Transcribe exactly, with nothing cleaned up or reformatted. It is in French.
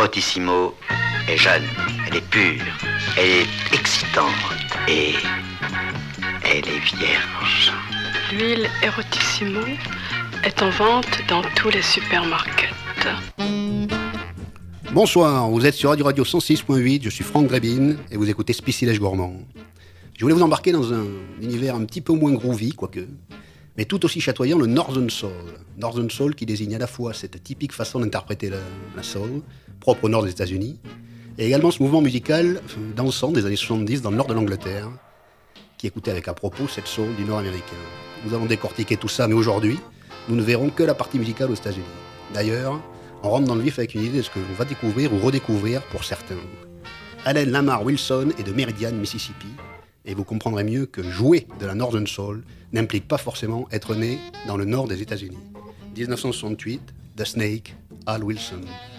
Erotissimo est jeune, elle est pure, elle est excitante et elle est vierge. L'huile Erotissimo est en vente dans tous les supermarkets. Bonsoir, vous êtes sur Radio Radio cent six point huit, je suis Franck Drebin et vous écoutez Spicilège Gourmand. Je voulais vous embarquer dans un univers un petit peu moins groovy, quoique, mais tout aussi chatoyant, le Northern Soul. Northern Soul qui désigne à la fois cette typique façon d'interpréter la, la soul, propre au nord des États-Unis, et également ce mouvement musical dansant des années soixante-dix dans le nord de l'Angleterre, qui écoutait avec à propos cette soul du nord américain. Nous allons décortiquer tout ça, mais aujourd'hui, nous ne verrons que la partie musicale aux États-Unis. D'ailleurs, on rentre dans le vif avec une idée de ce que l'on va découvrir ou redécouvrir pour certains. Allen Lamar Wilson est de Meridian, Mississippi, et vous comprendrez mieux que jouer de la Northern Soul n'implique pas forcément être né dans le nord des États-Unis. dix-neuf cent soixante-huit, The Snake, Al Wilson.